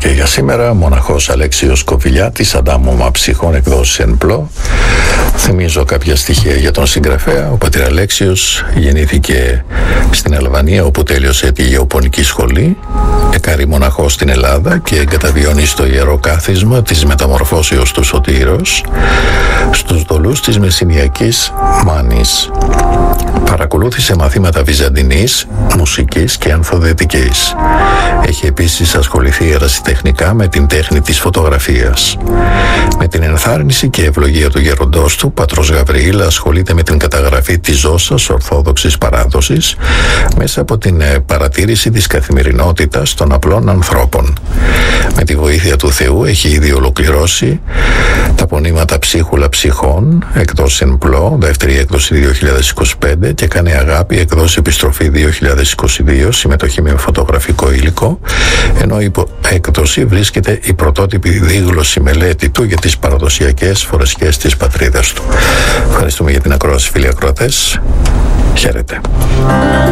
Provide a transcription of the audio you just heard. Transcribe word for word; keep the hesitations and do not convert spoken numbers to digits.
και για σήμερα. Μοναχός Αλέξιος Κοβιλιάτης, Αντάμωμα ψυχών, εκδόσεις εν πλώ. Θυμίζω κάποια στοιχεία για τον συγγραφέα. Ο πατήρ Αλέξιος γεννήθηκε στην Αλβανία, όπου τέλειωσε τη γεωπονική σχολή. Εκάρη μοναχός στην Ελλάδα και εγκαταβιώνει στο Ιερό Κάθισμα της Μεταμορφώσεως του Σωτήρος στους δολούς της Μεσσηνιακής Μάνης. Παρακολούθησε μαθήματα βυζαντινής, μουσικής και ανθοδετικής. Έχει επίσης ασχοληθεί ερασιτεχνικά με την τέχνη της φωτογραφίας. Με την ενθάρρυνση και ευλογία του γέροντός του, πατρός Γαβριήλ ασχολείται με την καταγραφή της ζώσας ορθόδοξης παράδοσης μέσα από την παρατήρηση της καθημερινότητας των απλών ανθρώπων. Με τη βοήθεια του Θεού έχει ήδη ολοκληρώσει τα πονήματα Ψίχουλα ψυχών, εκδόσεις εν πλώ, δεύτερη έκδοση δύο χιλιάδες είκοσι πέντε, και Κάνει αγάπη, εκδόσεις επιστροφή δύο χιλιάδες είκοσι δύο, συμμετοχή με φωτογραφικό υλικό, ενώ η έκδοση βρίσκεται η πρωτότυπη δίγλωση μελέτη του για τις παραδοσιακές φορεσιές της πατρίδας του. Ευχαριστούμε για την ακρόαση, φίλοι ακροατές. Χαίρετε.